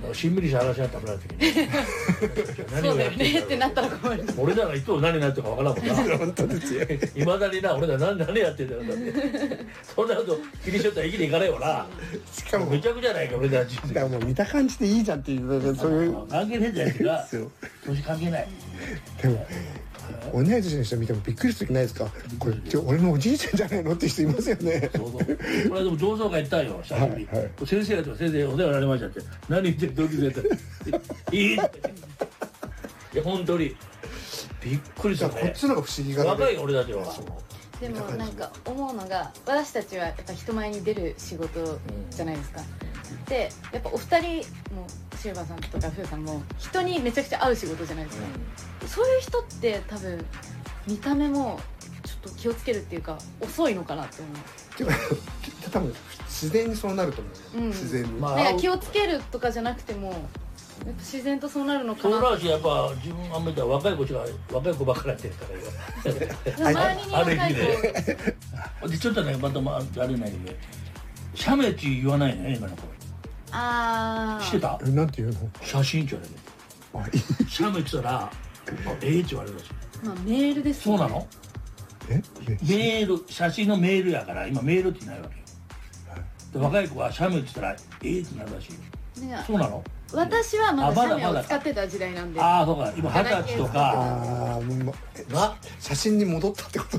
しんみりした話になったらダメな時にそうだよねってなったら困る。 俺らがいつも何になってるかわからんもんな。 本当ですよ。 いまだにな、俺ら何やってんだよだってそんなこと気にしとったら生きていかないわな。 しかもめちゃくちゃないか俺ら人生。 だからもう見た感じでいいじゃんっていうそういう関係ねえじゃないですか。 そう年関係ない。 でも同い年の人見てもびっくりする時ないですか。これ俺のおじいちゃんじゃないのって人いますよね。 そうそう。これでも同窓会行ったんよ、久しぶりに。 はい先生が先生お世話になりましたって。何言ってる同級生やったらいいって。いや本当にびっくりしたね。 こっちの方が不思議が若い俺たちは。 でもなんか思うのが、私たちはやっぱ人前に出る仕事じゃないですか。でやっぱお二人もシルバーさんとかフーさんも人にめちゃくちゃ会う仕事じゃないですか。そういう人って多分見た目もちょっと気をつけるっていうか遅いのかなって思う。 多分自然にそうなると思う、 うん、 自然に、 まあなんか気をつけるとかじゃなくてもやっぱ自然とそうなるのかな。 そうなるし、やっぱ自分あんまりだ若い子ばっかりやってるから周りに若い子ある意味でちょっとねまたあれないけど写メって言わないね今の子。 あ知ってた？ なんていうの？ 写真って言われる。写メって言ったらって言われるらしい。 まあメールですね。 そうなの？メール、写真のメールやから今メールってないわけよ。で若い子は写メって言ったらってなるらしいよ。そうなの？ 私はまだ写メを使ってた時代なんで。 ああ、そうか。今20歳とか。 写真に戻ったってこと？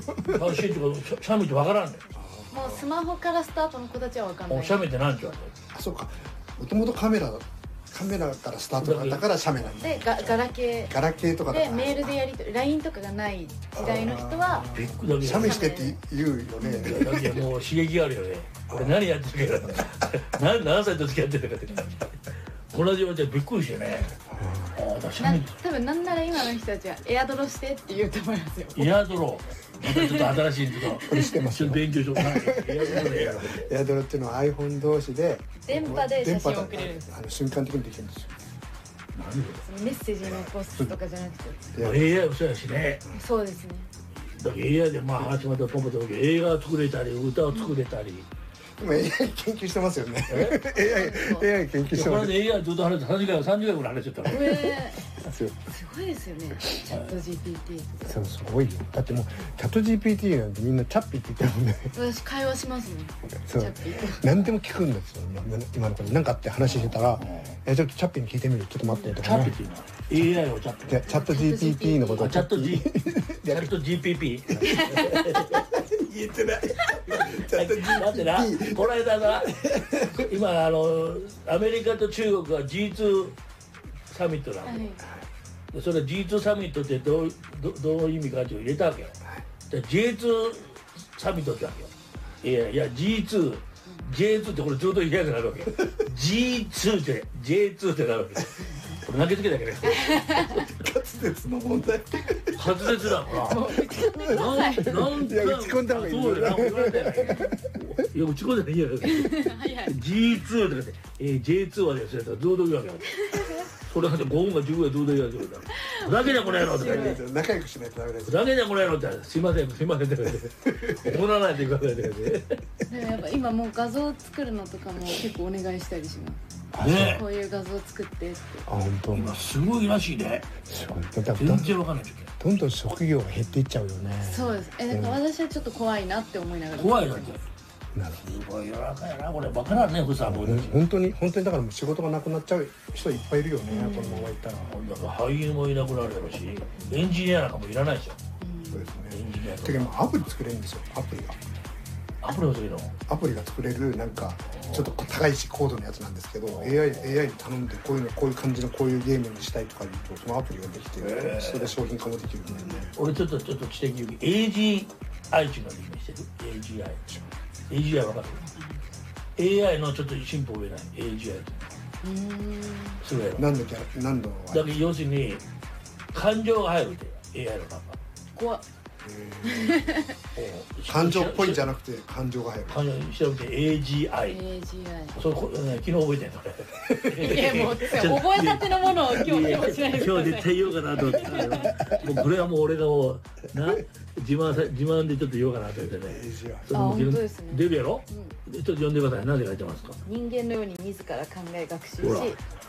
写真とか写メってわからんねん。 もうスマホからスタートの子たちはわかんない。 写メって何て言われる？ あ、そうか。もともとカメラからスタートだから写メなんだ。 でガラケーとかだから。 でメールでやりとり LINE とかがない時代の人は写メしてって言うよね。 いやもう刺激があるよね。俺何やってるか何歳と付き合ってるかって同じようでびっくりしてね。 多分なんなら今の人たちはエアドロしてって言うと思いますよ。 エアドロまたちょっと新しいけど俺してますよ。 勉強しようかな。 エアドロっていうのは iPhone 同士で電波で写真を送れるんですよ。 瞬間的にできるんですよ。 メッセージのポストとかじゃなくて AI もそうやしね。 そうですね。 だから AI でまあ始まったらポンポンと映画を作れたり歌を作れたり。 今 AI 研究してますよね。AI 研究してます。 これで AI ずっと話して3時間ぐらい話してたから。 すごいですよね。チャット GPT。 そうすごいよ。だってもうチャット GPT なんてみんなチャッピーって言ってるもんね。 私会話しますね。 そう。何でも聞くんですよ。今の子に何かって話してたら、ちょっとチャッピーに聞いてみる。ちょっと待ってとかね。 チャッピーっていうのは AI をチャッピー。 チャット GPT のことをチャット GPP。 言ってない。 だってな、この間な、今アメリカと中国は G2 サミットなの。でそれ G2 サミットってどういう意味かって入れたわけよ。で J2 サミットってわけよ。いや G2、J2 ってこれずっと言いやくなるわけよ。G2 って J2 ってなるわけよ。これ投げつけたけど滑舌の問題。 滑舌だからなんか打ち込んだ方がいい。 そうだよな、言われたよね。いや打ち込んだらいいやろ。G2 とかってJ2 はですねずっと言うわけよ。それが5分か10分ずっと言うわけよ。ふざけんなこの野郎とか言って、 仲良くしないとダメです。 ふざけんなこの野郎ってすいませんって言って怒らないでくださいって言って。 でもやっぱ今もう画像作るのとかも結構お願いしたりします。 ね、 こういう画像作ってって。 あ、本当。 今すごいらしいね。 すごい。 全然わかんない。 どんどん職業が減っていっちゃうよね。 そうです。だから私はちょっと怖いなって思いながら。 怖いなって。 なるすごい柔らかいなこれ。わからんね、ふさ僕たち。 本当にだからもう仕事がなくなっちゃう人いっぱいいるよね。このままいったら。 俳優もいなくなるやろし、エンジニアなんかもいらないでしょ。 そうですね。 エンジニアてかもアプリ作れるんですよ。アプリが。 アプリを作るの？ アプリが作れるなんかちょっと高いし高度のやつなんですけど、 AI に頼んでこういう感じのこういうゲームにしたいとか言うとそのアプリができて、それで商品化もできるんでね。 俺ちょっと知的勇気 AGI っていうので今してる AGI 分かる？ AI のちょっと進歩上ない AGI それやろ。 何度だけど要するに感情が入るって AI の中。 怖っ。 感情っぽいんじゃなくて感情が入る。 感情調べて AGI。それ昨日覚えてんのいやもう覚えたてのものを今日メモしないで今日絶対言おうかなと思ってもうこれはもう俺がもうな自慢でちょっと言おうかなと思ってね。 あ、本当ですね。 出るやろ。ちょっと読んでください。何で書いてますか？ 人間のように自ら考え学習し